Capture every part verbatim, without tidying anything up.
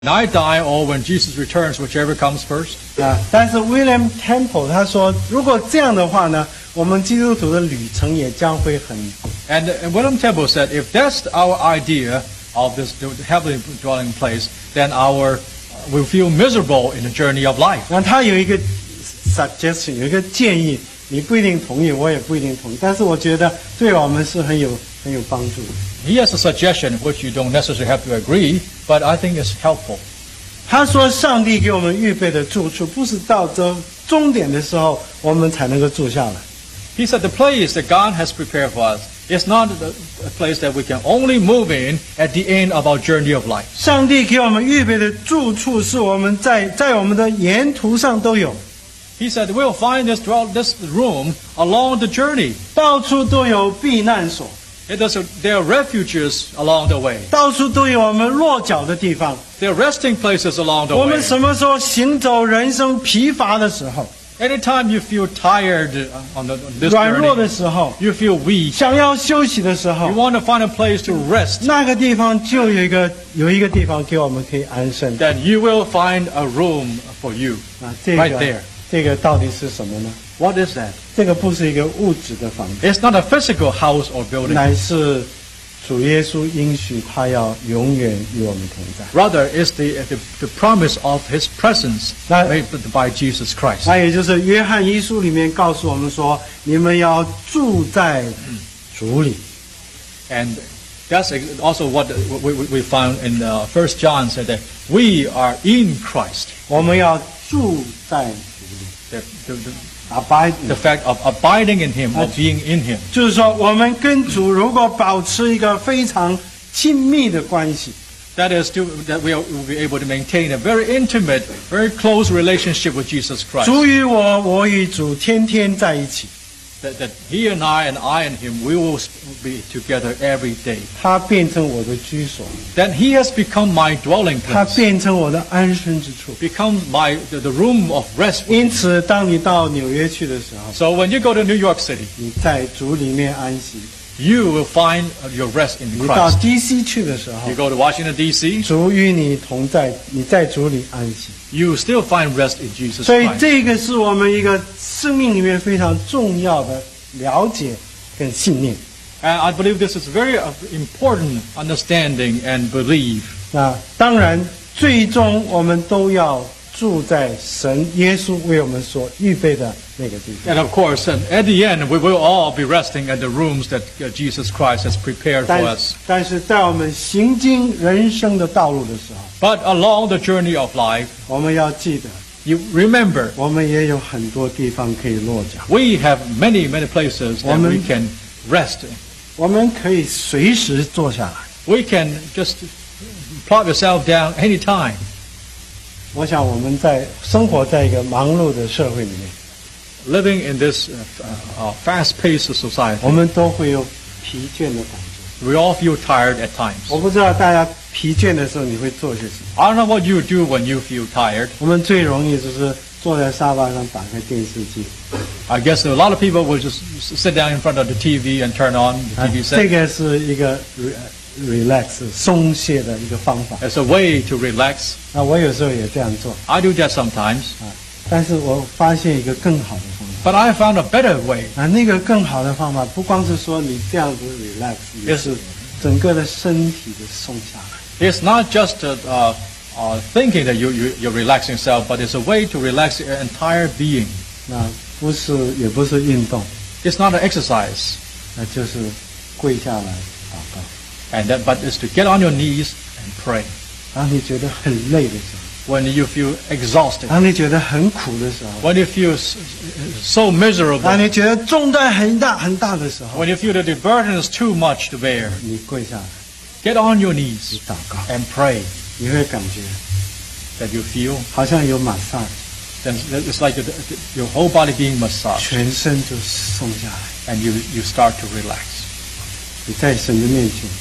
I die or when Jesus returns, whichever comes first. 啊，但是 William Temple 他说，如果这样的话呢，我们基督徒的旅程也将会很。 And, and William Temple said, if that's our idea of this heavenly dwelling place, then our we'll feel miserable in the journey of life. 那他有一个 suggestion， 有一个建议，你不一定同意，我也不一定同意，但是我觉得对我们是很有很有帮助的。 He has a suggestion which you don't necessarily have to agree, but I think it's helpful. 他说，上帝给我们预备的住处，不是到这终点的时候我们才能够住下来。 He said the place that God has prepared for us is not a place that we can only move in at the end of our journey of life. 上帝给我们预备的住处，是我们在在我们的沿途上都有。 He said we'll find this dwell this room along the journey. 到处都有避难所。 It does, there are refuges along the way. 到处都有我们落脚的地方。 There are resting places along the way. 我们什么时候行走人生疲乏的时候， Anytime you feel tired on, the, on this 软弱的 journey, 时候， you feel weak, 想要休息的时 you 候， want to find a place to rest, 那个地方就有一个有一个地方给我们可以安身。 then you will find a room for you 啊，这 right 个 there. 这个到底是什么呢？ What is that? 这个不是一个物质的房子， It's not a physical house or building. 乃是主耶稣应许他要永远与我们同在。 Rather, it's the, the, the promise of His presence Now- made by Jesus Christ. 那也就是约翰一书里面告诉我们说，你们要住在主里。 And that's also what we, we, we found in uh, First John said that we are in Christ. 我们要住在主里。 The, the, the, Abide， the fact of abiding in Him, of being in Him. 就是说，我们跟主如果保持一个非常亲密的关系， That is, to, that we will be able to maintain a very intimate, very close relationship with Jesus Christ. 主与我，我与主天天在一起。 That, that He and I and I and Him, we will be together every day. 他变成我的居所， Then He has become my dwelling 他 place, 变成我的安身之处。 becomes my the, the room of rest. 因此，当你到纽约去的时候， So when you go to New York City, 你在主里面安息； you will find your rest in 你到 Christ. D C 去的时候 You，go to Washington, D C, 主与你同在，你在主里安息。 you still find rest in Jesus 所以， Christ. 这个是我们一个生命里面非常重要的了解跟信念。 And I believe this is very uh, important understanding and belief. 那当然，最终我们都要住在神耶稣为我们所预备的那个地方。 And of course, and at the end, we will all be resting at the rooms that uh, Jesus Christ has prepared for 但 us. 但是在我们行经人生的道路的时候， But along the journey of life, 我们要记得， you remember, 我们也有很多地方可以落脚， we have many, many places that we can rest. 我们可以随时坐下来。 We can just plop yourself down anytime. 我想我们在生活在一个忙碌的社会里面， Living in this uh, uh, fast-paced society, 我们都会有疲倦的感觉。 we all feel tired at times. 我不知道大家疲倦的时候你会做些什么？ I don't know what you do when you feel tired. 我们最容易就是坐在沙发上打开电视机。 I guess a lot of people will just sit down in front of the T V and turn on the 啊 T V 这 set. 个是一个 re- relax 松懈的一个方法。 It's a way to relax. 那我有时候也这样做， I do that sometimes. 但是我发现一个更好的方法。 But I found a better way. 啊，那个更好的方法，不光是说你这样子 relax，也是整个的身体的松下来。 It's not just uh, uh, uh, thinking that you, you, you're relaxing yourself, but it's a way to relax your entire being. 那不是，也不是运动， It's not an exercise, 那就是跪下来祷告。 and that, but it's to get on your knees and pray. 当你觉得很累的时候， When you feel exhausted, 当你觉得很苦的时候， when you feel s- so miserable, 当你觉得重担很大很大的时候， when you feel that the burden is too much to bear, 你跪下来， get on your 你 knees 祷告， and pray 你会感觉 that you feel 好像有马上， that it's like the, the, your whole body being massaged, 全身就松下来。 and you, you start to relax. 你在神的面前，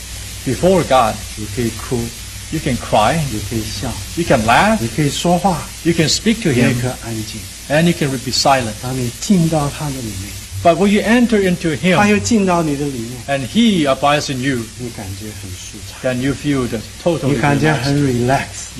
Before God, 你可以哭， you can cry, 你可以笑， you can laugh, 你可以说话， you can speak to 你也 Him, 可以安静。 and you can be silent. 当你进到他的里面， But when you enter into 他 Him 又进到你的里面， and He abides in you, 你感觉很舒畅， then you feel the total 你感觉 relaxed. 很 relax。